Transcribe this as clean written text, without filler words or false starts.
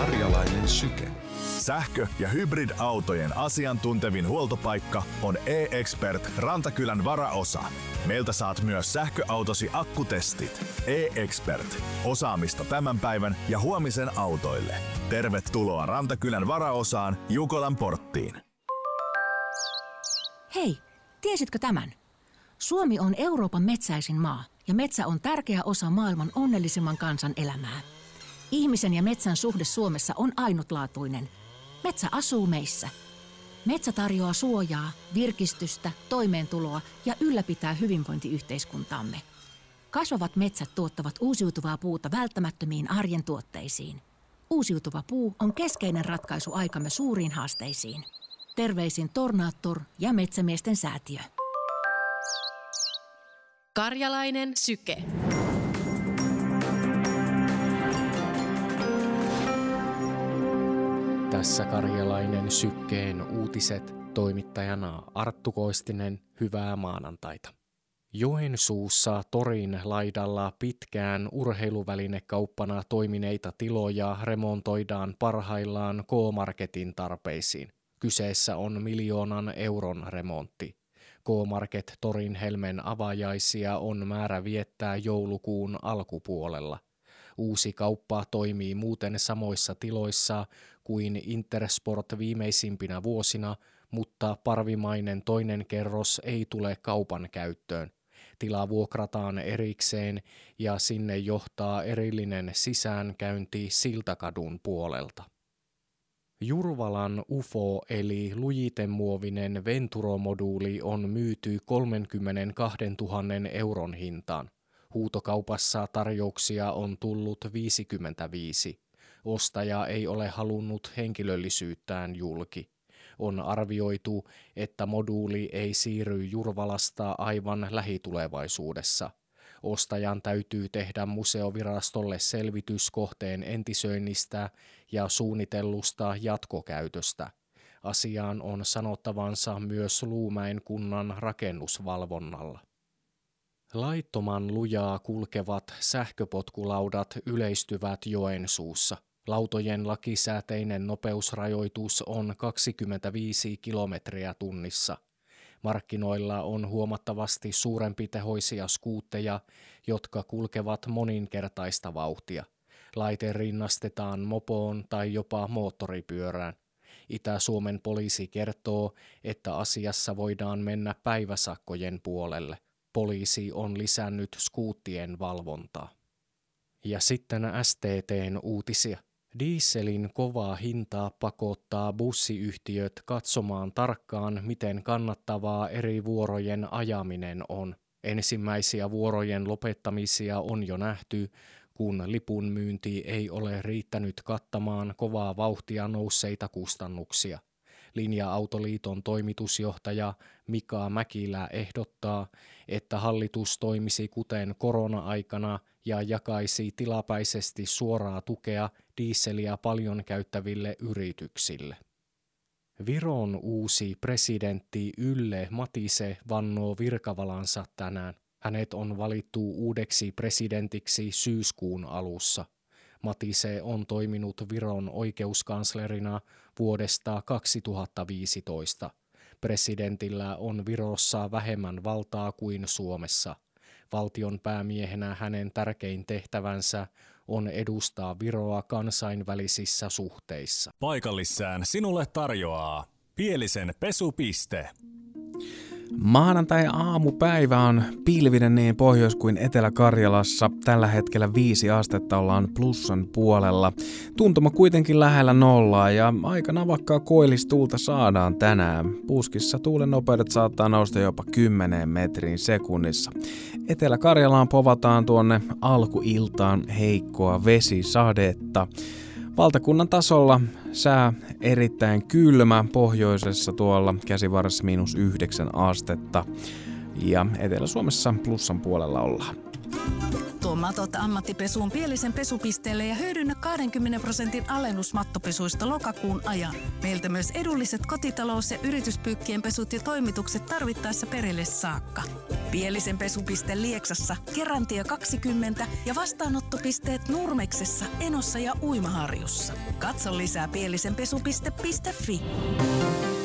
Karjalainen syke. Sähkö- ja hybridautojen asiantuntevin huoltopaikka on e-Expert Rantakylän varaosa. Meiltä saat myös sähköautosi akkutestit. e-Expert. Osaamista tämän päivän ja huomisen autoille. Tervetuloa Rantakylän varaosaan Jukolan porttiin. Hei, tiesitkö tämän? Suomi on Euroopan metsäisin maa ja metsä on tärkeä osa maailman onnellisimman kansan elämää. Ihmisen ja metsän suhde Suomessa on ainutlaatuinen. Metsä asuu meissä. Metsä tarjoaa suojaa, virkistystä, toimeentuloa ja ylläpitää hyvinvointiyhteiskuntaamme. Kasvavat metsät tuottavat uusiutuvaa puuta välttämättömiin arjen tuotteisiin. Uusiutuva puu on keskeinen ratkaisu aikamme suuriin haasteisiin. Terveisin Tornaattor ja Metsämiesten säätiö. Karjalainen syke. Tässä Karjalainen sykkeen uutiset, toimittajana Arttu Koistinen, hyvää maanantaita. Joensuussa torin laidalla pitkään urheiluvälinekauppana toimineita tiloja remontoidaan parhaillaan K-Marketin tarpeisiin. Kyseessä on 1 miljoonan euron remontti. K-Market torin helmen avajaisia on määrä viettää joulukuun alkupuolella. Uusi kauppa toimii muuten samoissa tiloissa kuin Intersport viimeisimpinä vuosina, mutta parvimainen toinen kerros ei tule kaupan käyttöön. Tila vuokrataan erikseen ja sinne johtaa erillinen sisäänkäynti Siltakadun puolelta. Jurvalan UFO eli lujitemuovinen Venturo-moduuli on myyty 32 000 euron hintaan. Huutokaupassa tarjouksia on tullut 55. Ostaja ei ole halunnut henkilöllisyyttään julki. On arvioitu, että moduuli ei siirry Jurvalasta aivan lähitulevaisuudessa. Ostajan täytyy tehdä museovirastolle selvitys kohteen entisöinnistä ja suunnitellusta jatkokäytöstä. Asiaan on sanottavansa myös Luumäen kunnan rakennusvalvonnalla. Laittoman lujaa kulkevat sähköpotkulaudat yleistyvät Joensuussa. Lautojen lakisääteinen nopeusrajoitus on 25 kilometriä tunnissa. Markkinoilla on huomattavasti suurempitehoisia skuutteja, jotka kulkevat moninkertaista vauhtia. Laite rinnastetaan mopoon tai jopa moottoripyörään. Itä-Suomen poliisi kertoo, että asiassa voidaan mennä päiväsakkojen puolelle. Poliisi on lisännyt skuuttien valvontaa. Ja sitten STT:n uutisia. Dieselin kovaa hintaa pakottaa bussiyhtiöt katsomaan tarkkaan, miten kannattavaa eri vuorojen ajaminen on. Ensimmäisiä vuorojen lopettamisia on jo nähty, kun lipun myynti ei ole riittänyt kattamaan kovaa vauhtia nousseita kustannuksia. Linja-autoliiton toimitusjohtaja Mika Mäkilä ehdottaa, että hallitus toimisi kuten korona-aikana ja jakaisi tilapäisesti suoraa tukea dieseliä paljon käyttäville yrityksille. Viron uusi presidentti Yle Matise vannoo virkavalansa tänään. Hänet on valittu uudeksi presidentiksi syyskuun alussa. Matise on toiminut Viron oikeuskanslerina vuodesta 2015. Presidentillä on Virossa vähemmän valtaa kuin Suomessa. Valtion päämiehenä hänen tärkein tehtävänsä on edustaa Viroa kansainvälisissä suhteissa. Paikallissään sinulle tarjoaa Pielisen pesupiste. Maanantai-aamupäivä on pilvinen niin Pohjois- kuin Etelä-Karjalassa. Tällä hetkellä 5 astetta ollaan plussan puolella. Tuntuma kuitenkin lähellä nollaa ja aika navakkaa koillistuulta saadaan tänään. Puskissa tuulen nopeudet saattaa nousta jopa 10 metriin sekunnissa. Etelä-Karjalaan povataan tuonne alkuiltaan heikkoa vesisadetta. Valtakunnan tasolla sää erittäin kylmä, pohjoisessa tuolla käsivarressa -9 astetta ja Etelä-Suomessa plussan puolella ollaan. Tuo matot ammattipesuun Pielisen pesupisteelle ja hyödynnä 20% alennus mattopesuista lokakuun ajan. Meiltä myös edulliset kotitalous- ja yrityspyykkien pesut ja toimitukset tarvittaessa perille saakka. Pielisen pesupiste Lieksassa, Kerantie 20 ja vastaanottopisteet Nurmeksessa, Enossa ja Uimaharjussa. Katso lisää pielisenpesupiste.fi.